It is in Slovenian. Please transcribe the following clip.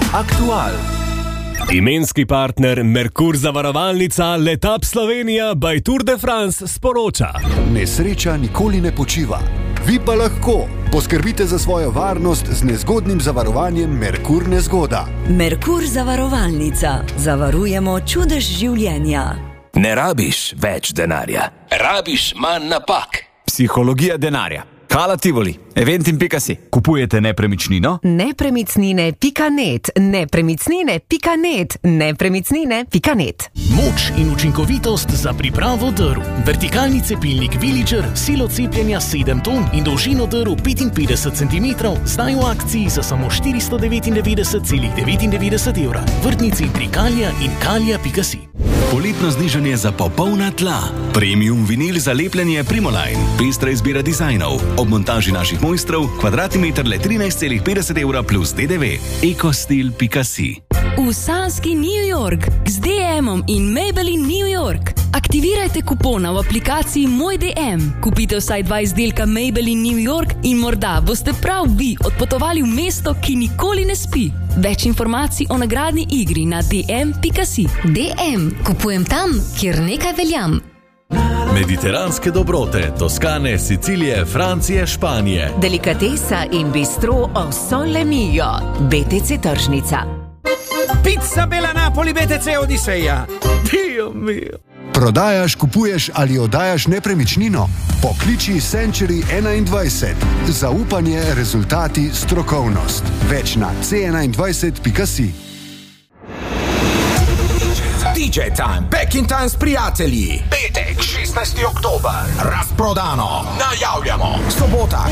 Aktual. Imenski partner Merkur zavarovalnica Letap Slovenija by Tour de France sporoča: nesreča nikoli ne počiva. Vi pa lahko poskrbite za svojo varnost z nezgodnim zavarovanjem Merkur Nezgoda. Merkur zavarovalnica. Zavarujemo čudež življenja. Ne rabiš več denarja, rabiš manj napak. Psihologija denarja. Hala Tivoli, Eventim.si. Kupujete nepremičnino? Nepremicnine.net. Nepremicnine.net. Nepremicnine.net. Moč in učinkovitost za pripravo drv. Vertikalni cepilnik Villager, silo cepljenja 7 ton in dolžino drv 55 cm, zdaj v akciji za samo 499,99 evra. Vrtnici Trikalja in Kalja.si. Poletno znižanje za popolna tla. Premium vinil za lepljenje Primoline. Pestra izbira dizajnov. Ob montaži naših mojstrov kvadratni meter le 13,50 evra plus DDV. Ecostil.si. V sanski New York z DM-om in Maybelline New York. Aktivirajte kupona v aplikaciji Moj DM. Kupite vsaj 2 izdelka Maybelline New York in morda boste prav vi odpotovali v mesto, ki nikoli ne spi. Več informacij o nagradni igri na dm.si. DM. Kupujem tam, kjer nekaj veljam. Mediteranske dobrote, Toskane, Sicilije, Francije, Španije. Delikatesa in bistro o Sole Mio. BTC Tržnica. Pizza Bella Napoli BTC Odiseja. Dio mio. Prodajaš, kupuješ ali oddajaš nepremičnino? Pokliči Century 21. Zaupanje, rezultati, strokovnost. Več na c21.si. DJ Time, Back in Time s prijatelji. Petek, 16. oktober. Razprodano. Najavljamo. Sobota,